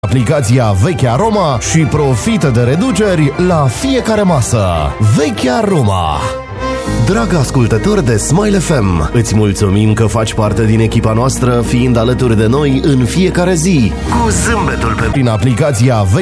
Aplicația Vechea Roma și profită de reduceri la fiecare masă. Vechea Roma. Dragă ascultător de Smile FM, îți mulțumim că faci parte din echipa noastră, fiind alături de noi în fiecare zi, cu zâmbetul prin aplicația Vechea